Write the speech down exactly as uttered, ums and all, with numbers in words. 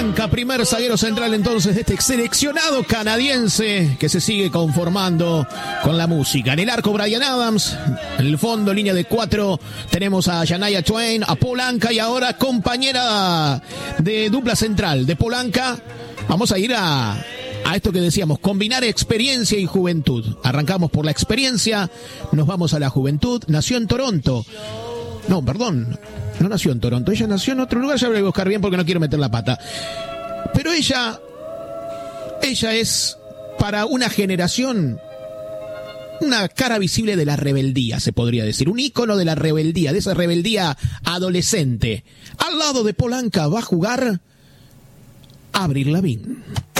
Polanca, primer zaguero central entonces de este seleccionado canadiense que se sigue conformando con la música. En el arco Bryan Adams, en el fondo línea de cuatro tenemos a Shania Twain, a Polanca y ahora compañera de dupla central de Polanca. Vamos a ir a, a esto que decíamos, combinar experiencia y juventud. Arrancamos por la experiencia, nos vamos a la juventud. Nació en Toronto. No, perdón, no nació en Toronto, ella nació en otro lugar, ya voy a buscar bien porque no quiero meter la pata. Pero ella, ella es para una generación una cara visible de la rebeldía, se podría decir, un ícono de la rebeldía, de esa rebeldía adolescente. Al lado de Polanca va a jugar Avril Lavigne.